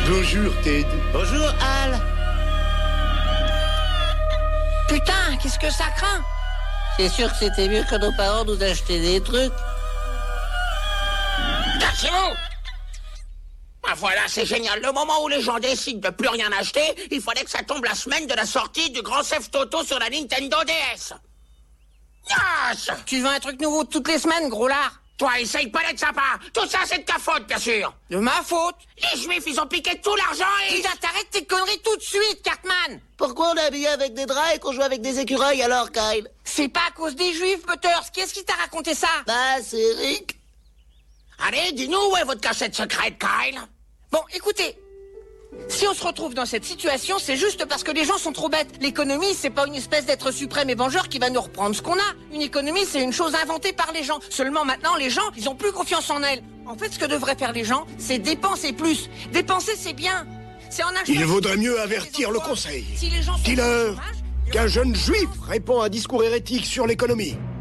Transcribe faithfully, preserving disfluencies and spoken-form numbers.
Bonjour, Ted. Bonjour, Al. Putain, qu'est-ce que ça craint? C'est sûr que c'était mieux que nos parents nous achetaient des trucs. Cachez-vous! Ah, voilà, c'est génial. Le moment où les gens décident de plus rien acheter, il fallait que ça tombe la semaine de la sortie du Grand Theft Auto sur la Nintendo D S. Yes! Tu veux un truc nouveau toutes les semaines, gros lard? Toi, essaye pas d'être sympa. Tout ça, c'est de ta faute, bien sûr. De ma faute? Les Juifs, ils ont piqué tout l'argent et... Putain, t'arrêtes tes conneries tout de suite, Cartman! Pourquoi on est habillé avec des draps et qu'on joue avec des écureuils alors, Kyle? C'est pas à cause des Juifs, Butters. Qu'est-ce qui t'a raconté ça? Bah, c'est Rick. Allez, dis-nous où est votre cachette secrète, Kyle? Bon, écoutez. Si on se retrouve dans cette situation, c'est juste parce que les gens sont trop bêtes. L'économie, c'est pas une espèce d'être suprême et vengeur qui va nous reprendre ce qu'on a. Une économie, c'est une chose inventée par les gens. Seulement maintenant, les gens, ils ont plus confiance en elle. En fait, ce que devraient faire les gens, c'est dépenser plus. Dépenser, c'est bien. C'est en achetant... Il vaudrait mieux avertir le conseil. Si les gens sont Dis-leur au chômage, qu'un jeune juif répand à un discours hérétique sur l'économie.